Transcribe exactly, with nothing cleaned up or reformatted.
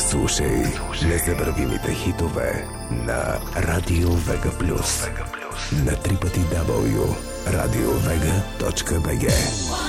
Слушай незабравимите хитове на Радио Вега Плюс на три пъти дабъл ю точка радиовега точка би джи.